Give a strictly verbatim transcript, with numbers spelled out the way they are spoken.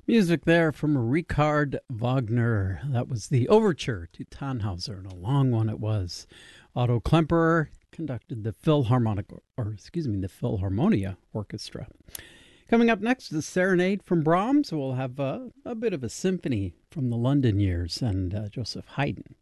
Music there from Richard Wagner. That was the overture to Tannhauser, and a long one it was. Otto Klemperer conducted the Philharmonic, or excuse me, the Philharmonia Orchestra. Coming up next, the Serenade from Brahms. We'll have uh, a bit of a symphony from the London years and uh, Joseph Haydn.